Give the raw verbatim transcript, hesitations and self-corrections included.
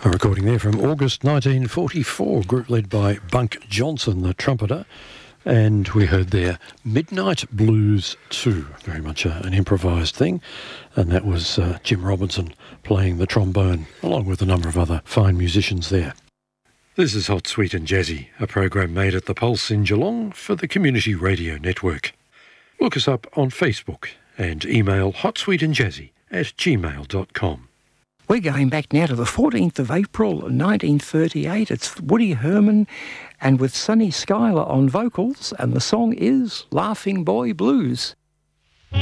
A recording there from August nineteen forty-four, group led by Bunk Johnson, the trumpeter. And we heard there Midnight Blues two, very much a, an improvised thing. And that was uh, Jim Robinson playing the trombone, along with a number of other fine musicians there. This is Hot, Sweet and Jazzy, a program made at the Pulse in Geelong for the Community Radio Network. Look us up on Facebook and email hotsweetandjazzy at gmail dot com. We're going back now to the fourteenth of April nineteen thirty-eight. It's Woody Herman and with Sonny Schuyler on vocals, and the song is Laughing Boy Blues.